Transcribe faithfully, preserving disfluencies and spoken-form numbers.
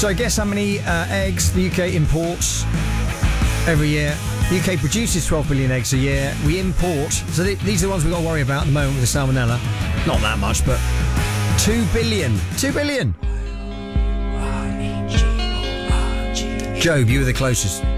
So guess how many uh, eggs the U K imports every year? The U K produces twelve billion eggs a year. We import, so th- these are the ones we've got to worry about at the moment with the salmonella. Not that much, but two billion. two billion. Job, you were the closest.